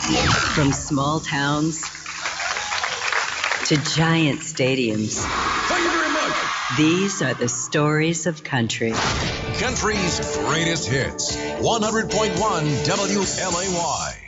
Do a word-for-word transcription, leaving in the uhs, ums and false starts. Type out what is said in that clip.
From small towns to giant stadiums. Thank you very much. These are the stories of country. Country's greatest hits. one hundred point one W L A Y.